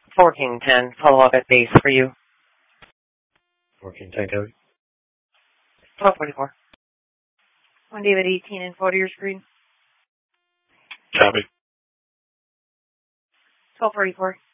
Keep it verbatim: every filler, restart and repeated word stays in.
fourteen ten, follow up at base for you. fourteen ten, copy. twelve forty-four. One David eighteen and four to your screen. Copy. twelve forty-four.